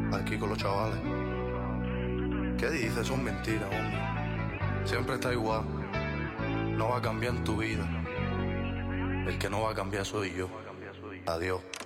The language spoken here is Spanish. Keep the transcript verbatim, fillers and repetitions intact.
aquí con los chavales. ¿Qué dices? Son mentiras, hombre. Siempre está igual. No va a cambiar en tu vida. El que no va a cambiar soy yo. Adiós.